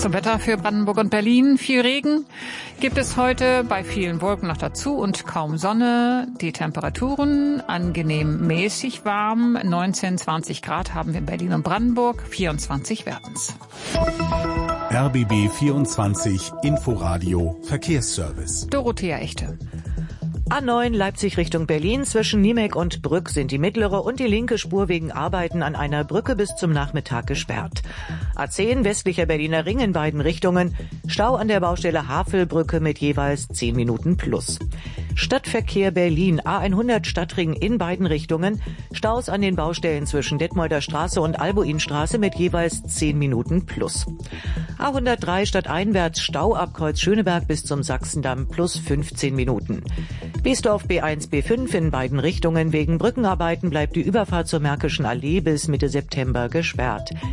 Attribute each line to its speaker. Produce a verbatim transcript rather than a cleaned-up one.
Speaker 1: Zum Wetter für Brandenburg und Berlin. Viel Regen gibt es heute, bei vielen Wolken noch dazu und kaum Sonne. Die Temperaturen angenehm mäßig warm. neunzehn, zwanzig Grad haben wir in Berlin und Brandenburg. vierundzwanzig werden's.
Speaker 2: R B B vierundzwanzig Inforadio Verkehrsservice.
Speaker 1: Dorothea Echte.
Speaker 3: A neun Leipzig Richtung Berlin. Zwischen Niemek und Brück sind die mittlere und die linke Spur wegen Arbeiten an einer Brücke bis zum Nachmittag gesperrt. A zehn westlicher Berliner Ring in beiden Richtungen. Stau an der Baustelle Havelbrücke mit jeweils zehn Minuten plus. Stadtverkehr Berlin. A hundert Stadtring in beiden Richtungen. Staus an den Baustellen zwischen Detmolder Straße und Albuinstraße mit jeweils zehn Minuten plus. A hundertdrei stadteinwärts Stau ab Kreuz Schöneberg bis zum Sachsendamm plus fünfzehn Minuten. Biesdorf B eins B fünf in beiden Richtungen. Wegen Brückenarbeiten bleibt die Überfahrt zur Märkischen Allee bis Mitte September gesperrt.